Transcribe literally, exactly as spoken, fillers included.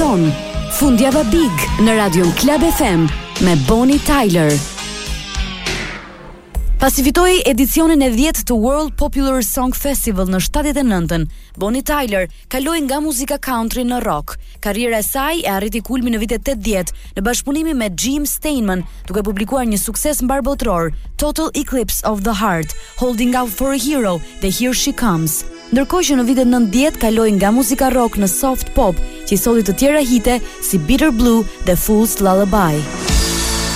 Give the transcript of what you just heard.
On. Fundjava Big në Radion Club F M me Bonnie Tyler. Pasi fitoi edicionin e dhjetë të World Popular Song Festival në shtatëdhjetë e nëntën, Bonnie Tyler kaloi nga muzika country në rock. Karriera e saj e arriti kulmin në vitet tetëdhjetë në bashkëpunimi me Jim Steinman, duke publikuar një sukses mbarbotror, Total Eclipse of the Heart, Holding Out for a Hero dhe Here She Comes. Ndërkohë që në vitet nëntëdhjetë kaloi nga muzika rock në soft pop, që i solli të tjera hite si Bitter Blue dhe Fool's Lullaby.